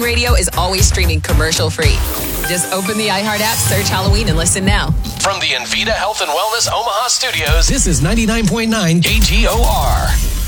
Halloween Radio is always streaming commercial-free. Just open the iHeart app, search Halloween, and listen now. From the Envita Health and Wellness Omaha Studios, this is 99.9 KGOR.